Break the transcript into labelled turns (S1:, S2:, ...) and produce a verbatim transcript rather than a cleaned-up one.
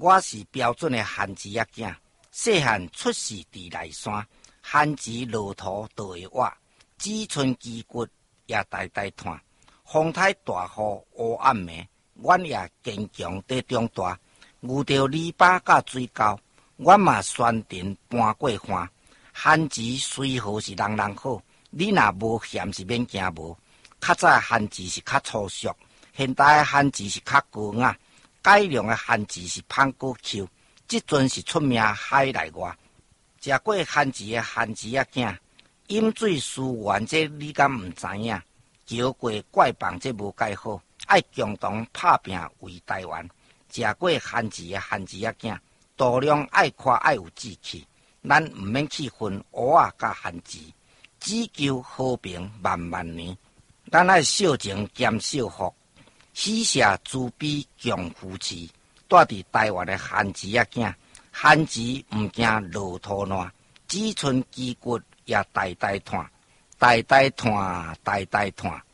S1: 我是标准的汉子仔囝，细汉出世伫内山，汉子落土都会活，只剩肌骨也呆呆喘。风台大雨黑暗暝，阮也坚强伫长大。遇着篱笆甲水沟，阮嘛宣传搬过花。汉子虽好是人人好，你若无嫌是免惊无。较早汉字是较粗俗，现代的汉字是较高雅，改良的汉字是胖骨球。即阵是出名海内外，食过汉字的汉字仔囝，饮水思源这你敢毋知影？桥过怪棒这无介好，爱共同拍拼为台湾。食过汉字的汉字仔囝，度量爱看爱有志气，咱毋免去分乌仔甲汉字，只求和平万万年。咱爱孝情兼孝福，喜舍慈悲共扶持。住伫台湾的汉子仔囝，汉字毋惊落土烂，只剩肌骨也呆呆喘，呆呆喘，呆呆喘。